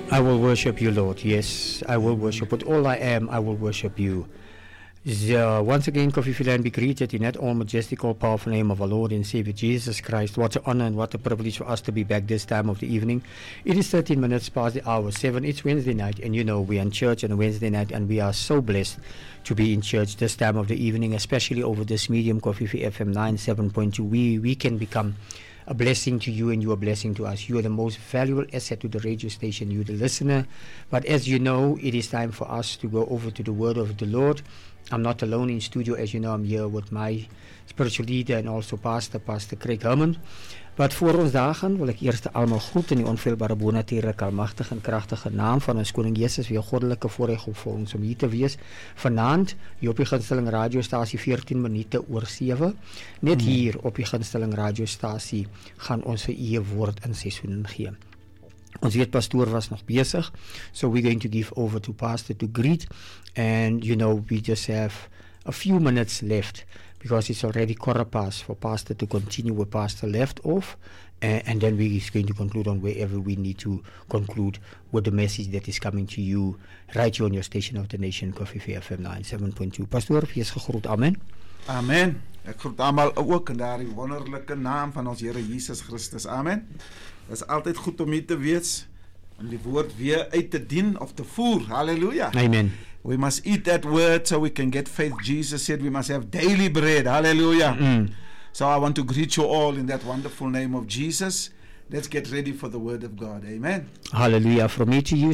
I will worship you, Lord. Yes, I will worship. With all I am, I will worship you. Once again, Coffee Philan be greeted in that all majestical, powerful name of our Lord and Savior Jesus Christ. What an honor and what a privilege for us to be back this time of the evening. It is 13 minutes past the hour 7. It's Wednesday night, and you know we are in church on a Wednesday night, and we are so blessed to be in church this time of the evening, especially over this medium, Coffee FM 97.2. We can become a blessing to you, and you are a blessing to us. You are the most valuable asset to the radio station. You, the listener. But as you know, it is time for us to go over to the Word of the Lord. I'm not alone in studio. As you know, I'm here with my spiritual leader and also Pastor Craig Herman. But voor ons daar gaan, wil ek eerst allemaal groet in die onfeilbare, bonatuurlijke, almachtige en krachtige naam van ons Koning Jezus, weer goddelike voorrecht vir ons om hier te wees. Vanaand, hier op die gunsteling radiostasie 14 minute oor 7. Net hier op die gunsteling radiostasie gaan ons vir u woord in seisoen gee. Ons weet pastoor was nog bezig, so we're going to give over to Pastor to greet, and you know we just have a few minutes left because it's already quarter past for Pastor to continue where Pastor left off, and then we're going to conclude on wherever we need to conclude with the message that is coming to you right here on your station of the nation, Coffee FM 97.2. Pastoor, wees gegroet, amen. Amen. Ek groet almal ook in daardie wonderlike naam van ons Here Jesus Christus. Amen. Dit is altyd goed om hier te wees, om die woord weer uit te dien of te voer. Hallelujah. Amen. We must eat that word so we can get faith. Jesus said we must have daily bread. Hallelujah. So I want to greet you all in that wonderful name of Jesus. Let's get ready for the word of God. Amen. Hallelujah. From me to you,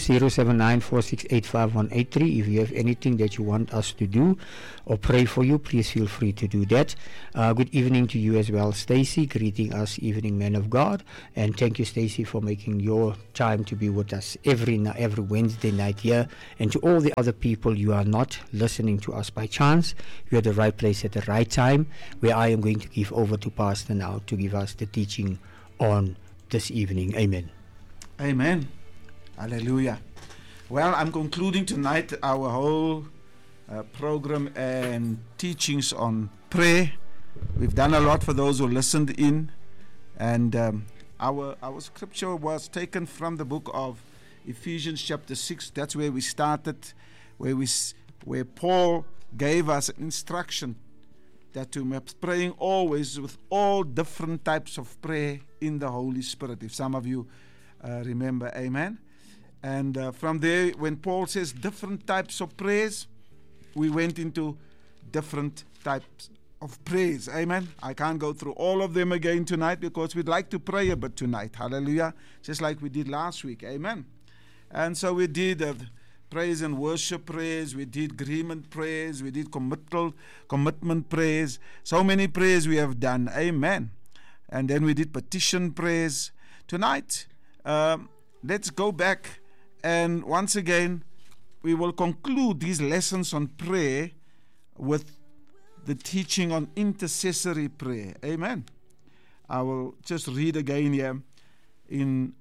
07946851183. If you have anything that you want us to do or pray for you, please feel free to do that. Good evening to you as well, Stacy. Greeting us, evening man of God. And thank you, Stacy, for making your time to be with us every Wednesday night here. And to all the other people, you are not listening to us by chance. You are at the right place at the right time, where I am going to give over to Pastor now to give us the teaching on this evening. Amen. Amen. Hallelujah. Well, I'm concluding tonight our whole program and teachings on prayer. We've done a lot for those who listened in, and our scripture was taken from the book of Ephesians chapter 6. That's where we started, where Paul gave us instruction that to be praying always with all different types of prayer in the Holy Spirit. If some of you remember, amen. And from there, when Paul says different types of prayers, we went into different types of prayers, amen. I can't go through all of them again tonight because we'd like to pray a bit tonight, hallelujah, just like we did last week, amen. And so we did praise and worship prayers, we did agreement prayers, we did commitment prayers, so many prayers we have done, amen. And then we did petition prayers. Tonight, let's go back, and once again we will conclude these lessons on prayer with the teaching on intercessory prayer, amen. I will just read again here in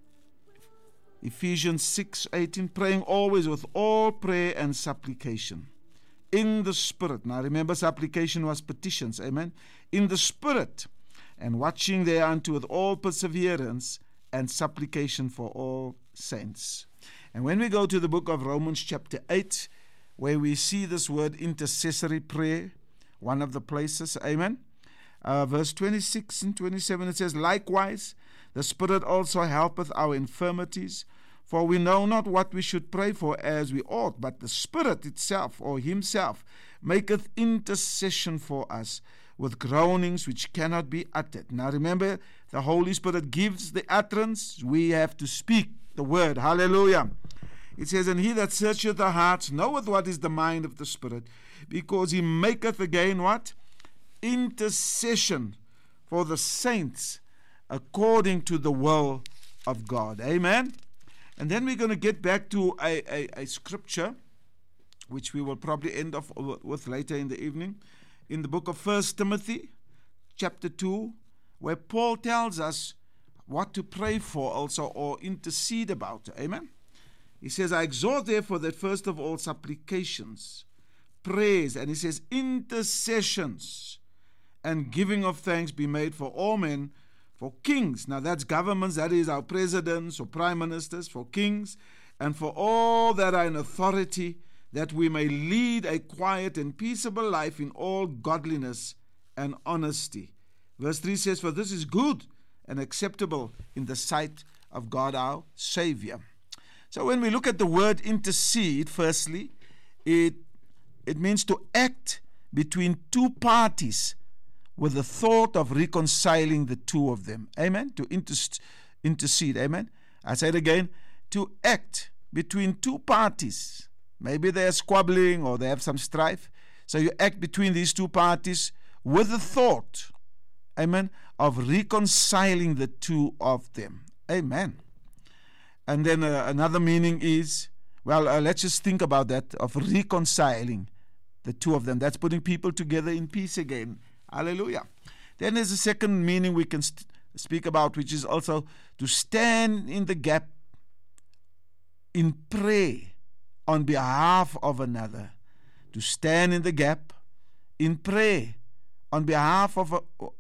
Ephesians 6:18, praying always with all prayer and supplication in the Spirit. Now remember, supplication was petitions, amen, in the Spirit, and watching thereunto with all perseverance and supplication for all saints. And when we go to the book of Romans chapter 8, where we see this word intercessory prayer, one of the places, amen, verse 26 and 27, it says, likewise, the Spirit also helpeth our infirmities, for we know not what we should pray for as we ought, but the Spirit itself, or Himself, maketh intercession for us with groanings which cannot be uttered. Now remember, the Holy Spirit gives the utterance. We have to speak the word. Hallelujah. It says, and he that searcheth the hearts knoweth what is the mind of the Spirit, because He maketh again what? Intercession for the saints according to the will of God. Amen. And then we're going to get back to a scripture which we will probably end off with later in the evening, in the book of 1 Timothy chapter 2, where Paul tells us what to pray for also, or intercede about. Amen. He says, I exhort therefore that first of all supplications, prayers, and he says intercessions and giving of thanks be made for all men, for for kings. Now that's governments, that is our presidents or prime ministers, for kings, and for all that are in authority, that we may lead a quiet and peaceable life in all godliness and honesty. Verse 3 says, for this is good and acceptable in the sight of God our Savior. So when we look at the word intercede, firstly, it means to act between two parties with the thought of reconciling the two of them. Amen? To intercede. Amen? I say it again. To act between two parties. Maybe they're squabbling or they have some strife. So you act between these two parties with the thought, amen, of reconciling the two of them. Amen. And then another meaning is, let's just think about that, of reconciling the two of them. That's putting people together in peace again. Hallelujah. Then there's a second meaning we can speak about, which is also to stand in the gap in prayer on behalf of another. To stand in the gap in prayer on behalf of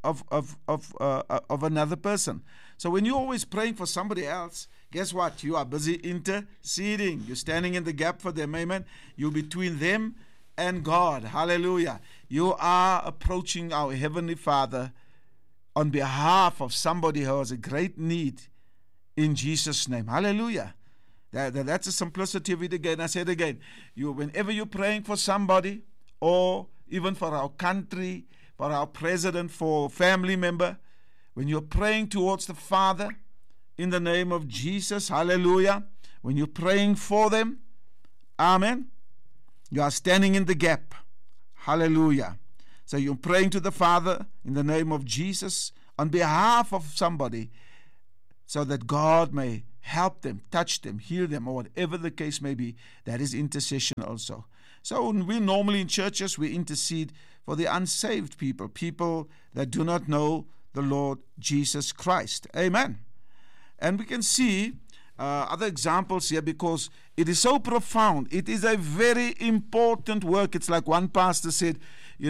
another person. So when you're always praying for somebody else, guess what? You are busy interceding. You're standing in the gap for them. Amen. You're between them and God. Hallelujah. You are approaching our Heavenly Father on behalf of somebody who has a great need in Jesus' name. Hallelujah. That's the simplicity of it again. I said again, whenever you're praying for somebody, or even for our country, for our president, for a family member, when you're praying towards the Father in the name of Jesus, hallelujah, when you're praying for them, amen, you are standing in the gap, hallelujah. So you're praying to the Father in the name of Jesus on behalf of somebody, so that God may help them, touch them, heal them, or whatever the case may be. That is intercession also. So we normally in churches, we intercede for the unsaved people that do not know the Lord Jesus Christ. Amen. And we can see other examples here, because it is so profound. It is a very important work. It's like one pastor said, he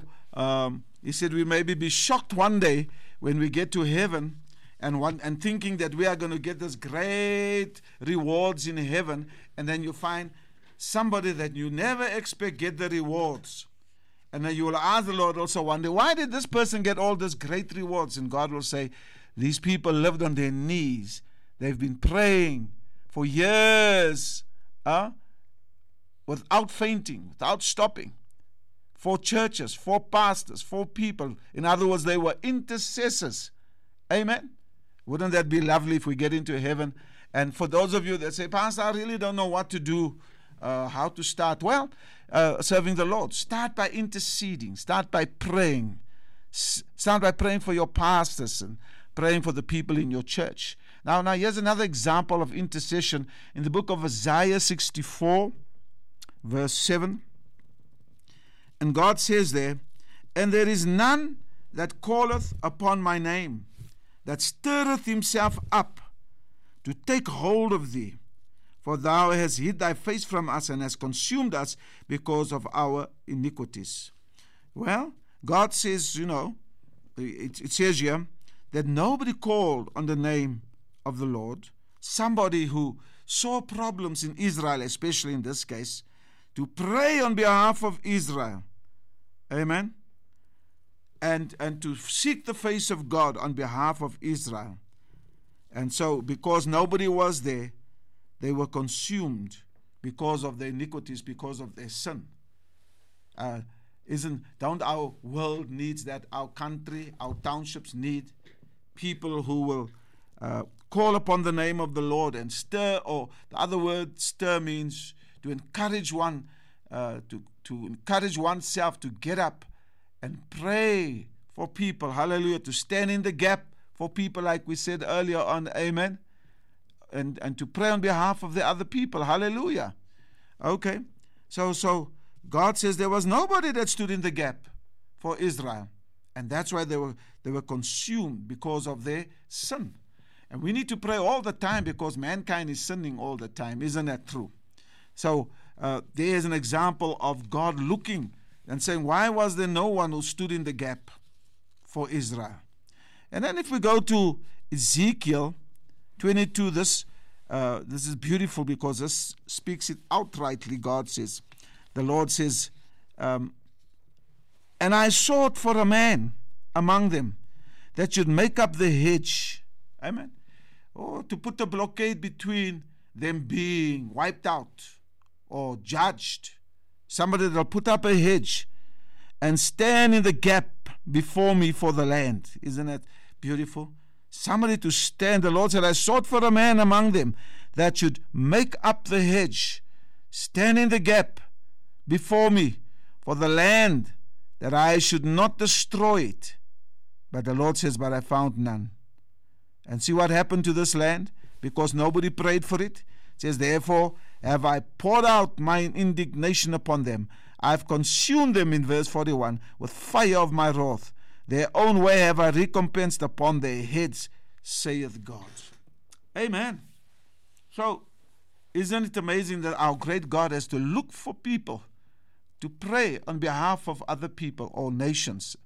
said we maybe be shocked one day when we get to heaven and thinking that we are going to get this great rewards in heaven, and then you find somebody that you never expect get the rewards. And then you will ask the Lord also one day, why did this person get all these great rewards? And God will say, these people lived on their knees. They've been praying for years, without fainting, without stopping, for churches, for pastors, for people. In other words, they were intercessors. Amen. Wouldn't that be lovely if we get into heaven? And for those of you that say, Pastor, I really don't know what to do, how to start. Well, serving the Lord. Start by interceding. Start by praying. Start by praying for your pastors and praying for the people in your church. Now here's another example of intercession in the book of Isaiah 64, verse 7. And God says there, and there is none that calleth upon my name, that stirreth himself up to take hold of thee. For thou hast hid thy face from us and hast consumed us because of our iniquities. Well, God says, it says here that nobody called on the name of the Lord. Somebody who saw problems in Israel, especially in this case, to pray on behalf of Israel. Amen. And to seek the face of God on behalf of Israel. And so, because nobody was there, they were consumed because of their iniquities, because of their sin. Don't our world needs that? Our country, our townships need people who will call upon the name of the Lord and stir, or the other word stir means to encourage one, to encourage oneself to get up and pray for people. Hallelujah. To stand in the gap for people, like we said earlier on. Amen. And to pray on behalf of the other people. Hallelujah. Okay. So God says there was nobody that stood in the gap for Israel. And that's why they were consumed, because of their sin. And we need to pray all the time, because mankind is sinning all the time. Isn't that true? So there is an example of God looking and saying, why was there no one who stood in the gap for Israel? And then if we go to Ezekiel 22, this is beautiful because this speaks it outrightly. God says, the Lord says, and I sought for a man among them that should make up the hedge. Amen. Or to put a blockade between them being wiped out or judged. Somebody that will put up a hedge and stand in the gap before me for the land. Isn't it beautiful? Somebody to stand. The Lord said, I sought for a man among them that should make up the hedge, stand in the gap before me for the land, that I should not destroy it. But the Lord says, but I found none. And see what happened to this land? Because nobody prayed for it. It says, therefore have I poured out mine indignation upon them. I've consumed them, in verse 41, with fire of my wrath. Their own way have I recompensed upon their heads, saith God. Amen. So, isn't it amazing that our great God has to look for people to pray on behalf of other people or nations?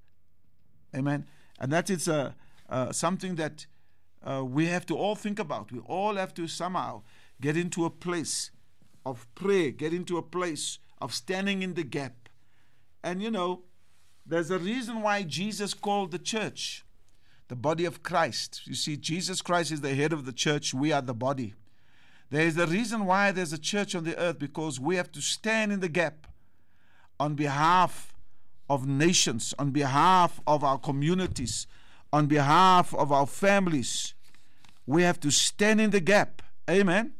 Amen. And that is something that we have to all think about. We all have to somehow get into a place of prayer, get into a place of standing in the gap. And you know, there's a reason why Jesus called the church the body of Christ. You see, Jesus Christ is the head of the church. We are the body. There is a reason why there's a church on the earth, because we have to stand in the gap on behalf of nations, on behalf of our communities, on behalf of our families. We have to stand in the gap. Amen.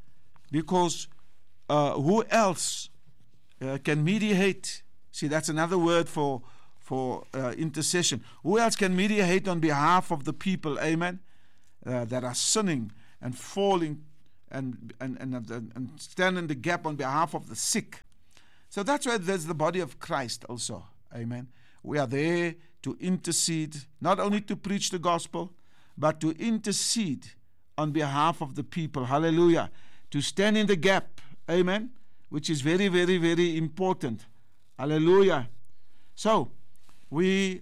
Because who else can mediate? See, that's another word for intercession. Who else can mediate on behalf of the people? Amen. That are sinning and falling and stand in the gap on behalf of the sick. So that's why there's the body of Christ also. Amen. We are there to intercede, not only to preach the gospel, but to intercede on behalf of the people. Hallelujah. To stand in the gap. Amen. Which is very, very, very important. Hallelujah. So, we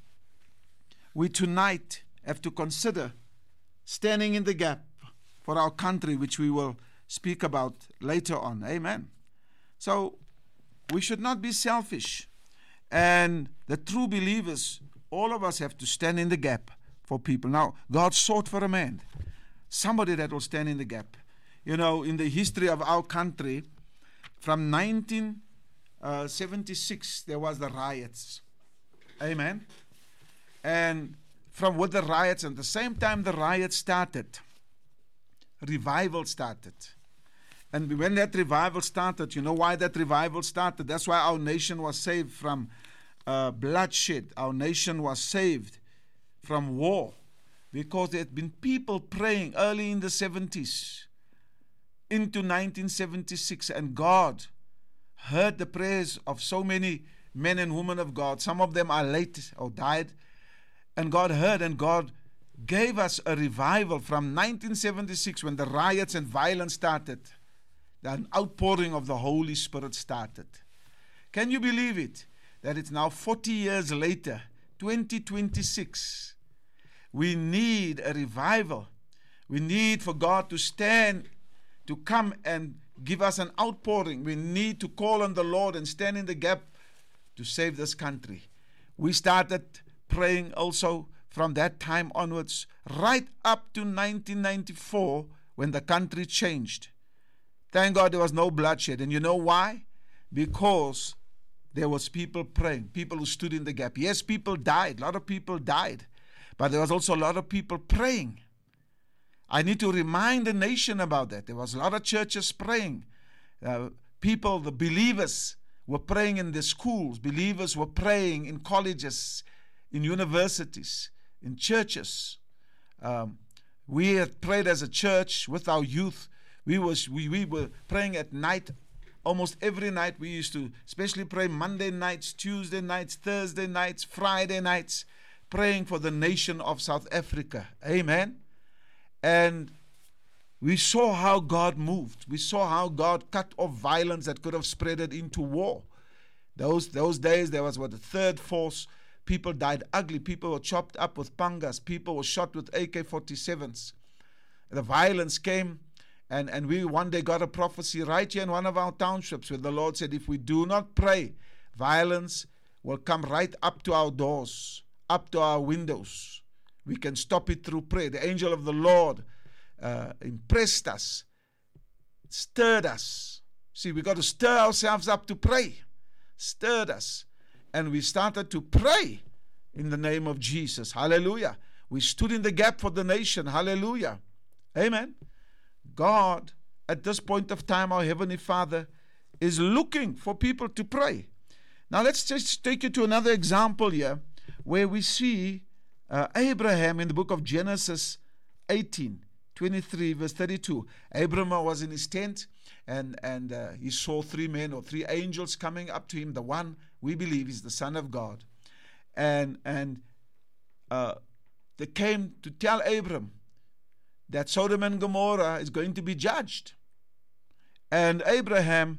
tonight have to consider standing in the gap for our country, which we will speak about later on. Amen. So, we should not be selfish. And the true believers, all of us have to stand in the gap for people. Now, God sought for a man, somebody that will stand in the gap. You know, in the history of our country, from 1976, there was the riots. Amen. And with the riots, and the same time the riots started, revival started. And when that revival started, you know why that revival started? That's why our nation was saved from bloodshed. Our nation was saved from war. Because there had been people praying early in the 70s into 1976. And God heard the prayers of so many men and women of God. Some of them are late or died. And God heard, and God gave us a revival from 1976 when the riots and violence started. An outpouring of the Holy Spirit started. Can you believe it? That it's now 40 years later, 2026. We need a revival. We need for God to stand, to come and give us an outpouring. We need to call on the Lord and stand in the gap to save this country. We started praying also from that time onwards, right up to 1994 when the country changed. Thank God there was no bloodshed. And you know why? Because there was people praying, people who stood in the gap. Yes, people died. A lot of people died. But there was also a lot of people praying. I need to remind the nation about that. There was a lot of churches praying. People, the believers, were praying in the schools. Believers were praying in colleges, in universities, in churches. We had prayed as a church with our youth. We were praying at night, almost every night. We used to especially pray Monday nights, Tuesday nights, Thursday nights, Friday nights, praying for the nation of South Africa. Amen. And we saw how God moved. We saw how God cut off violence that could have spreaded into war. Those days, there was the third force, People died ugly. People were chopped up with pangas. People were shot with AK-47s. The violence came, and we one day got a prophecy right here in one of our townships where the Lord said, if we do not pray, violence will come right up to our doors, up to our windows. We can stop it through prayer. The angel of the Lord impressed us, stirred us. See, we got to stir ourselves up to pray. Stirred us. And we started to pray in the name of Jesus. Hallelujah. We stood in the gap for the nation. Hallelujah. Amen. God, at this point of time, our Heavenly Father, is looking for people to pray. Now let's just take you to another example here, where we see Abraham in the book of Genesis 18:23, verse 32. Abraham was in his tent, and he saw three angels coming up to him. The one, we believe, is the Son of God. And they came to tell Abraham that Sodom and Gomorrah is going to be judged. And Abraham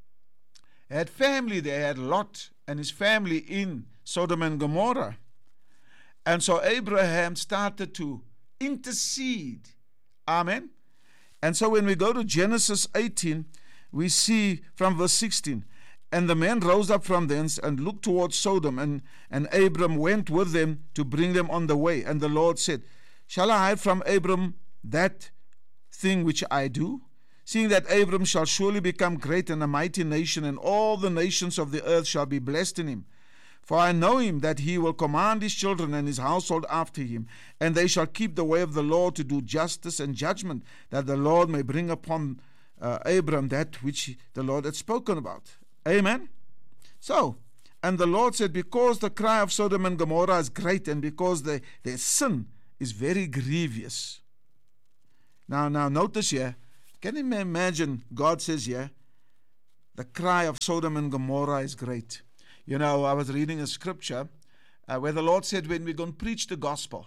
had family there. He had Lot and his family in Sodom and Gomorrah. And so Abraham started to intercede. Amen. And so when we go to Genesis 18, we see from verse 16, and the men rose up from thence and looked towards Sodom, and Abram went with them to bring them on the way. And the Lord said, shall I hide from Abram that thing which I do? Seeing that Abram shall surely become great and a mighty nation, and all the nations of the earth shall be blessed in him. For I know him that he will command his children and his household after him, and they shall keep the way of the Lord to do justice and judgment, that the Lord may bring upon Abram that which the Lord had spoken about. Amen. So, and the Lord said, because the cry of Sodom and Gomorrah is great, and because their sin is very grievous. Now notice here, can you imagine, God says here, the cry of Sodom and Gomorrah is great. You know, I was reading a scripture where the Lord said, when we're going to preach the gospel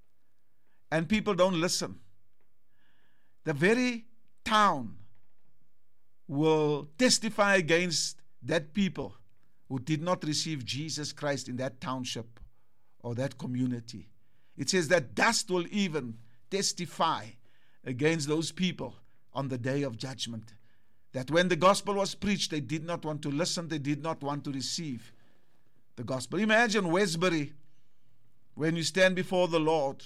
and people don't listen, the very town will testify against that people who did not receive Jesus Christ in that township or that community. It says that dust will even testify against those people on the day of judgment. That when the gospel was preached, they did not want to listen, they did not want to receive the gospel. Imagine Westbury, when you stand before the Lord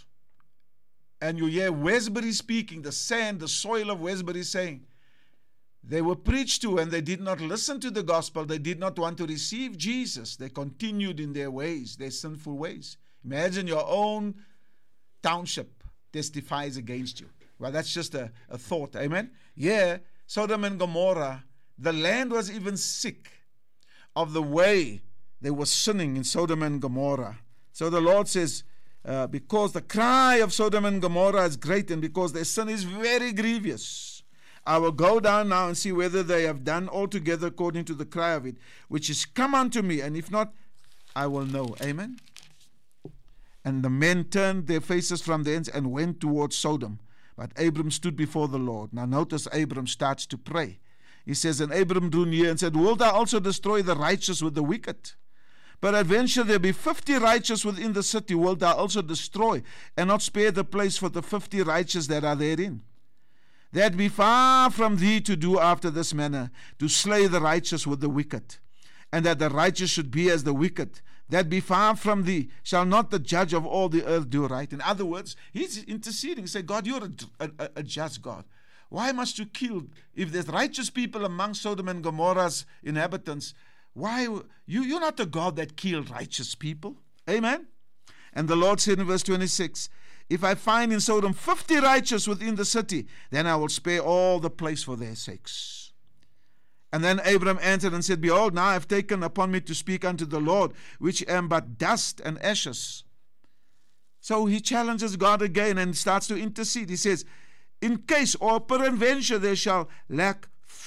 and you hear Westbury speaking, the sand, the soil of Westbury saying, they were preached to and they did not listen to the gospel, they did not want to receive Jesus, they continued in their ways, their sinful ways. Imagine your own township testifies against you. Well, that's just a thought, amen? Yeah, Sodom and Gomorrah, the land was even sick of the way they were sinning in Sodom and Gomorrah. So the Lord says, because the cry of Sodom and Gomorrah is great, and because their sin is very grievous, I will go down now and see whether they have done altogether according to the cry of it, which is come unto me, and if not, I will know. Amen? And the men turned their faces from thence and went towards Sodom. But Abram stood before the Lord. Now notice Abram starts to pray. He says, and Abram drew near and said, wilt thou also destroy the righteous with the wicked? But adventure there be 50 righteous within the city, wilt thou also destroy, and not spare the place for the 50 righteous that are therein? That be far from thee to do after this manner, to slay the righteous with the wicked, and that the righteous should be as the wicked. That be far from thee. Shall not the judge of all the earth do right? In other words, he's interceding. He said, God, you're a just God. Why must you kill? If there's righteous people among Sodom and Gomorrah's inhabitants, why? You're not the God that killed righteous people. Amen? And the Lord said in verse 26, if I find in Sodom 50 righteous within the city, then I will spare all the place for their sakes. And then Abram answered and said, behold, now I have taken upon me to speak unto the Lord, which am but dust and ashes. So he challenges God again and starts to intercede. He says, in case or peradventure there shall lack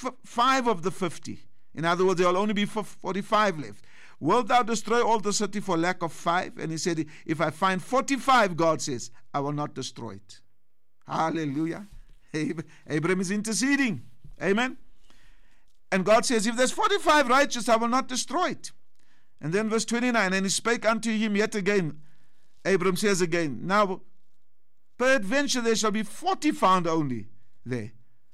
5 of the 50. In other words, there will only be 45 left. Wilt thou destroy all the city for lack of 5? And he said, if I find 45, God says, I will not destroy it. Hallelujah. Abram is interceding. Amen. And God says, if there's 45 righteous, I will not destroy it. And then verse 29, and he spake unto him yet again. Abram says again, now peradventure there shall be 40 found only there.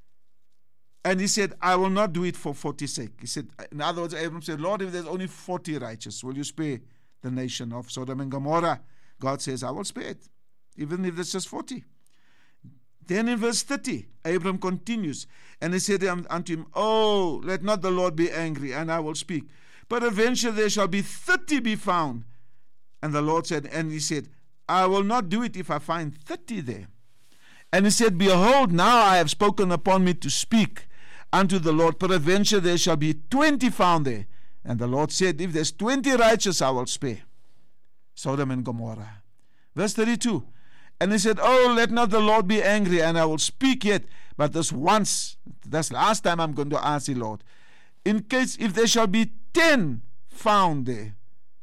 And he said, I will not do it for 40's sake. He said, in other words, Abram said, Lord, if there's only 40 righteous, will you spare the nation of Sodom and Gomorrah? God says, I will spare it, even if there's just 40. Then in verse 30, Abram continues, and he said unto him, oh, let not the Lord be angry, and I will speak. Peradventure there shall be 30 be found. And the Lord said, and he said, I will not do it if I find 30 there. And he said, behold, now I have spoken upon me to speak unto the Lord. Peradventure there shall be 20 found there. And the Lord said, if there's 20 righteous, I will spare Sodom and Gomorrah. Verse 32. And he said, oh, let not the Lord be angry, and I will speak yet, but this once, that's the last time I'm going to ask the Lord. In case, if there shall be 10 found there,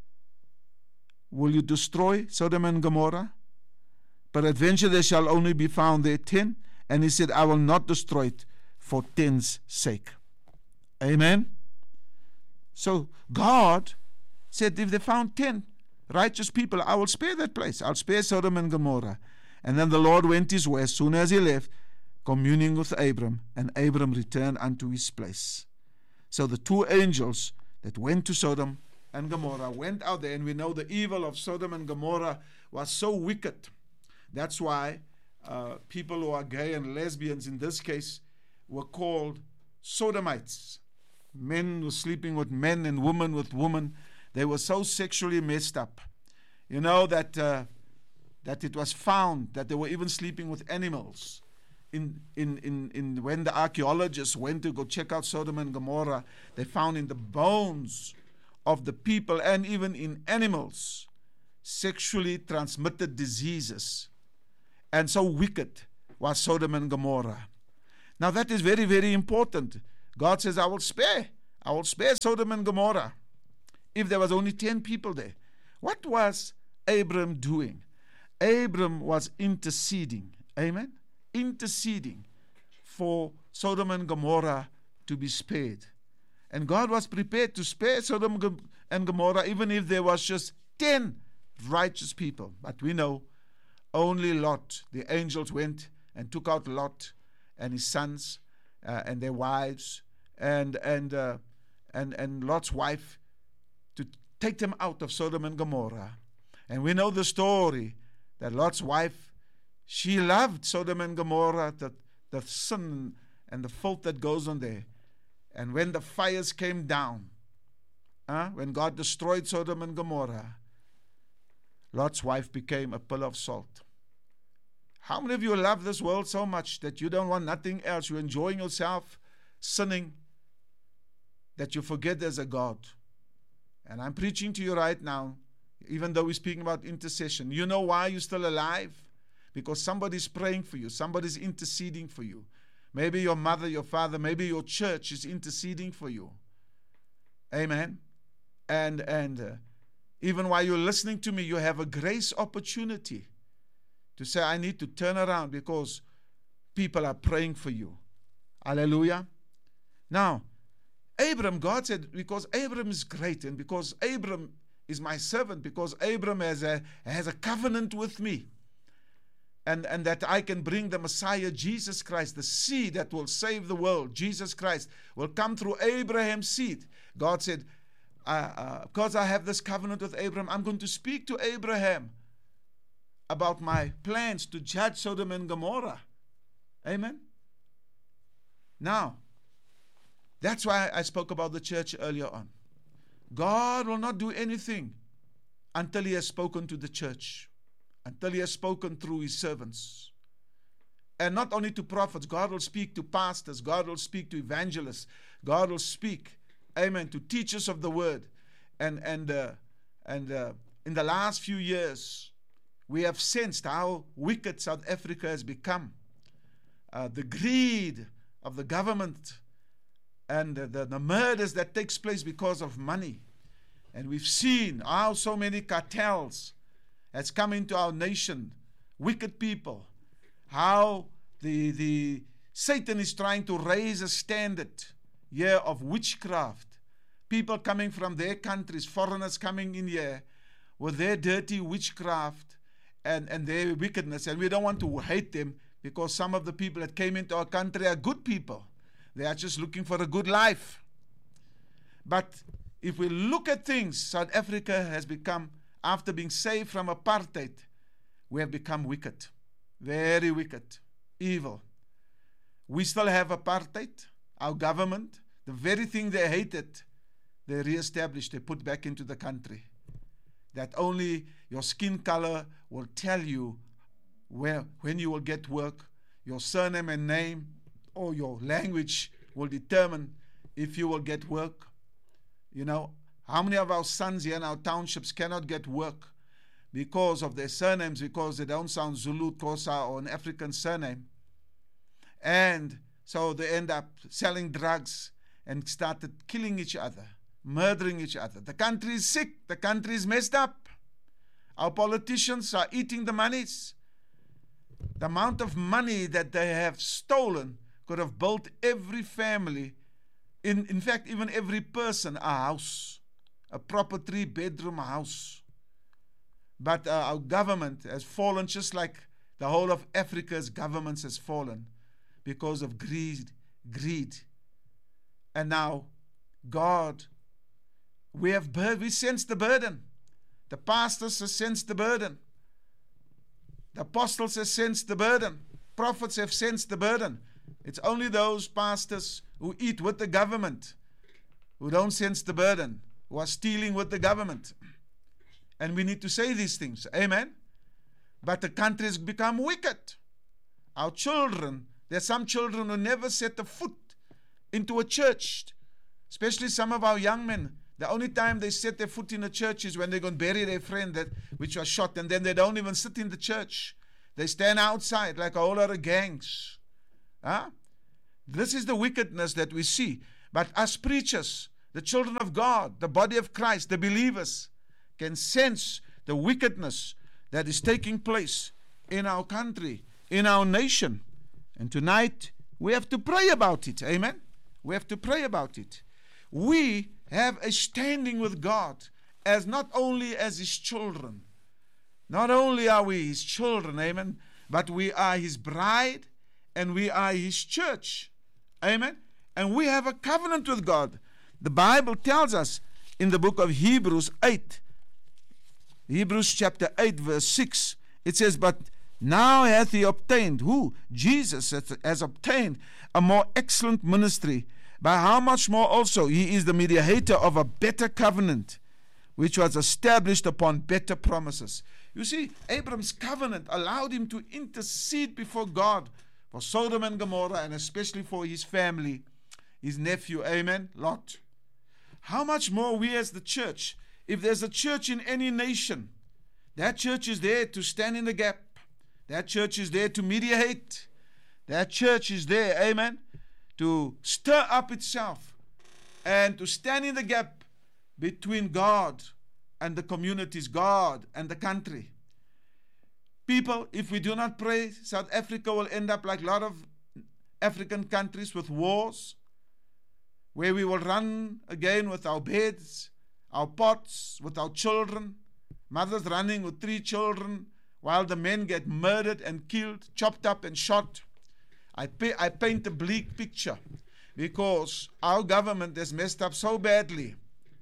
will you destroy Sodom and Gomorrah? Peradventure there shall only be found there 10. And he said, I will not destroy it for 10's sake. Amen. So God said, if they found 10 righteous people, I will spare that place. I'll spare Sodom and Gomorrah. And then the Lord went his way as soon as he left, communing with Abram, and Abram returned unto his place. So the two angels that went to Sodom and Gomorrah went out there, and we know the evil of Sodom and Gomorrah was so wicked. That's why people who are gay and lesbians in this case were called sodomites. Men were sleeping with men and women with women. They were so sexually messed up. You know that it was found that they were even sleeping with animals. When the archaeologists went to go check out Sodom and Gomorrah, they found in the bones of the people and even in animals sexually transmitted diseases. And so wicked was Sodom and Gomorrah. Now that is very, very important. God says, I will spare Sodom and Gomorrah if there was only 10 people there. What was Abram doing? Abram was interceding. Amen? Interceding for Sodom and Gomorrah to be spared. And God was prepared to spare Sodom and Gomorrah even if there was just 10 righteous people. But we know only Lot, the angels went and took out Lot and his sons and their wives and Lot's wife to take them out of Sodom and Gomorrah. And we know the story that Lot's wife, she loved Sodom and Gomorrah, the sin and the filth that goes on there. And when the fires came down, when God destroyed Sodom and Gomorrah, Lot's wife became a pillar of salt. How many of you love this world so much that you don't want nothing else? You're enjoying yourself, sinning, that you forget there's a God. And I'm preaching to you right now, even though we're speaking about intercession. You know why you're still alive? Because somebody's praying for you. Somebody's interceding for you. Maybe your mother, your father, maybe your church is interceding for you. Amen. And even while you're listening to me, you have a grace opportunity to say, I need to turn around because people are praying for you. Hallelujah. Now, Abram, God said, because Abram is great and because Abram is my servant, because Abram has a covenant with me, and that I can bring the Messiah, Jesus Christ, the seed that will save the world, Jesus Christ, will come through Abraham's seed. God said, because I have this covenant with Abraham, I'm going to speak to Abraham about my plans to judge Sodom and Gomorrah. Amen? Now, that's why I spoke about the church earlier on. God will not do anything until He has spoken to the church, until He has spoken through His servants. And not only to prophets, God will speak to pastors, God will speak to evangelists, God will speak, amen, to teachers of the word. And in the last few years, we have sensed how wicked South Africa has become. The greed of the government and the murders that takes place because of money. And we've seen how so many cartels has come into our nation, wicked people, how the Satan is trying to raise a standard here of witchcraft, people coming from their countries, foreigners coming in here with their dirty witchcraft and their wickedness. And we don't want to hate them, because some of the people that came into our country are good people. They are just looking for a good life. But if we look at things, South Africa has become, after being saved from apartheid, we have become wicked. Very wicked. Evil. We still have apartheid. Our government, the very thing they hated, they re-established, they put back into the country. That only your skin color will tell you when you will get work. Your surname and name or your language will determine if you will get work. You know, how many of our sons here in our townships cannot get work because of their surnames, because they don't sound Zulu, Xhosa, or an African surname? And so they end up selling drugs and started killing each other, murdering each other. The country is sick. The country is messed up. Our politicians are eating the monies. The amount of money that they have stolen could have built every family, in fact, even every person, a house, a proper 3-bedroom house. But our government has fallen, just like the whole of Africa's governments has fallen, because of greed. And now, God, we sense the burden. The pastors have sensed the burden. The apostles have sensed the burden. Prophets have sensed the burden. It's only those pastors who eat with the government who don't sense the burden, who are stealing with the government. And we need to say these things. Amen? But the country has become wicked. Our children, there's some children who never set a foot into a church, especially some of our young men. The only time they set their foot in a church is when they're going to bury their friend which was shot, and then they don't even sit in the church. They stand outside like a whole lot of gangs. Huh? This is the wickedness that we see. But us preachers, the children of God, the body of Christ, the believers, can sense the wickedness that is taking place in our country, in our nation. And tonight, we have to pray about it. Amen? We have to pray about it. We have a standing with God, as not only as His children. Not only are we His children, amen, but we are His bride and we are His church. Amen? And we have a covenant with God. The Bible tells us in the book of Hebrews 8, Hebrews chapter 8 verse 6, it says, "But now hath He obtained," who? Jesus has obtained a more excellent ministry, by how much more also He is the mediator of a better covenant, which was established upon better promises. You see, Abraham's covenant allowed him to intercede before God for Sodom and Gomorrah, and especially for his family, his nephew, amen, Lot. How much more we as the church? If there's a church in any nation, that church is there to stand in the gap. That church is there to mediate. That church is there, amen, to stir up itself and to stand in the gap between God and the communities, God and the country. People, if we do not pray, South Africa will end up like a lot of African countries with wars, where we will run again with our beds, our pots, with our children, mothers running with 3 children, while the men get murdered and killed, chopped up and shot. I paint a bleak picture because our government has messed up so badly,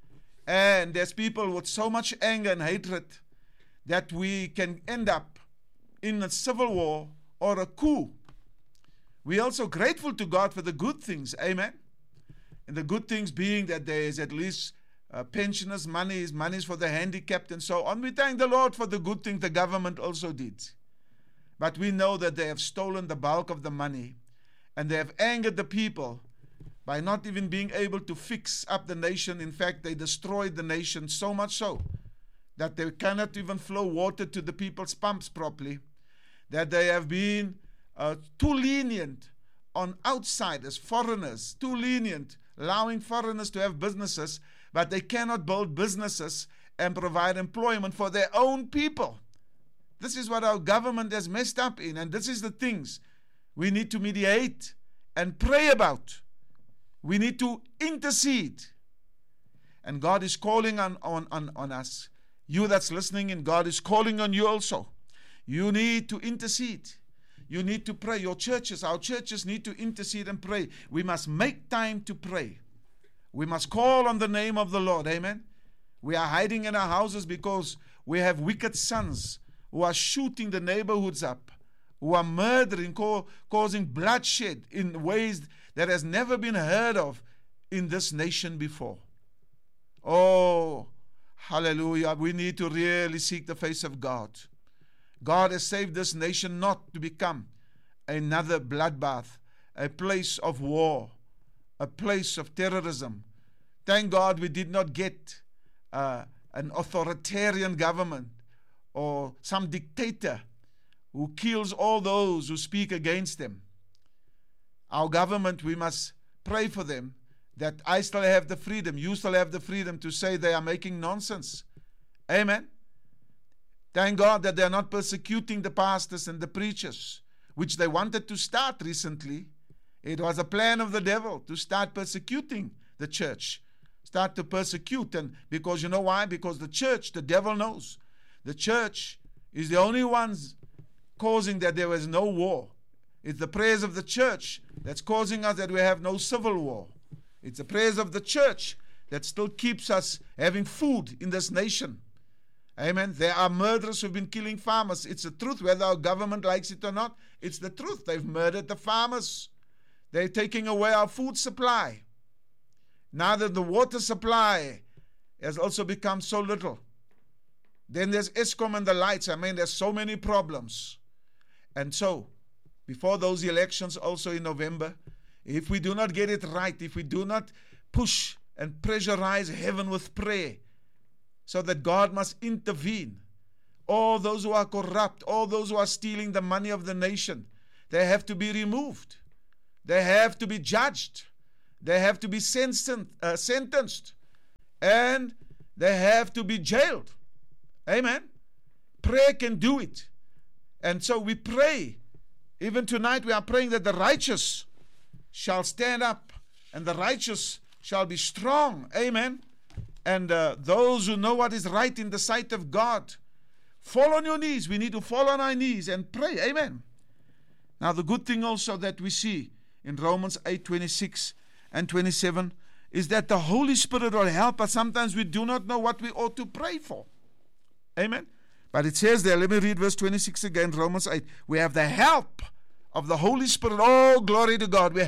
and there's people with so much anger and hatred that we can end up in a civil war or a coup. We're also grateful to God for the good things, amen? And the good things being that there is at least pensioners' monies for the handicapped and so on. We thank the Lord for the good thing the government also did. But we know that they have stolen the bulk of the money, and they have angered the people by not even being able to fix up the nation. In fact, they destroyed the nation so much so that they cannot even flow water to the people's pumps properly, that they have been too lenient on outsiders, foreigners, too lenient, allowing foreigners to have businesses, but they cannot build businesses and provide employment for their own people. This is what our government has messed up in, and this is the things we need to mediate and pray about. We need to intercede. And God is calling on us. You that's listening in, God is calling on you also. You need to intercede. You need to pray. Our churches need to intercede and pray. We must make time to pray. We must call on the name of the Lord. Amen. We are hiding in our houses because we have wicked sons who are shooting the neighborhoods up, who are murdering, causing bloodshed in ways that has never been heard of in this nation before. Oh, hallelujah. We need to really seek the face of God. God has saved this nation not to become another bloodbath, a place of war, a place of terrorism. Thank God we did not get an authoritarian government or some dictator who kills all those who speak against them. Our government, we must pray for them, that I still have the freedom, you still have the freedom to say they are making nonsense. Amen. Thank God that they are not persecuting the pastors and the preachers, which they wanted to start recently. It was a plan of the devil to start persecuting the church. Start to persecute. And because you know why? Because the church, the devil knows. The church is the only ones causing that there was no war. It's the prayers of the church that's causing us that we have no civil war. It's the prayers of the church that still keeps us having food in this nation. Amen. There are murderers who've been killing farmers. It's the truth, whether our government likes it or not. It's the truth. They've murdered the farmers. They're taking away our food supply. Now that the water supply has also become so little. Then there's Eskom and the lights. I mean, there's so many problems. And so, before those elections also in November, if we do not get it right, if we do not push and pressurize heaven with prayer, so that God must intervene, all those who are corrupt, all those who are stealing the money of the nation, they have to be removed. They have to be judged. They have to be sentenced. And they have to be jailed. Amen. Prayer can do it. And so we pray. Even tonight we are praying that the righteous shall stand up and the righteous shall be strong. Amen. And those who know what is right in the sight of God, fall on your knees. We need to fall on our knees and pray. Amen. Now the good thing also that we see in Romans 8:26 and 27 is that the Holy Spirit will help us. Sometimes we do not know what we ought to pray for. Amen. But it says there, let me read verse 26 again, Romans 8. We have the help of the Holy Spirit. Oh, glory to God. We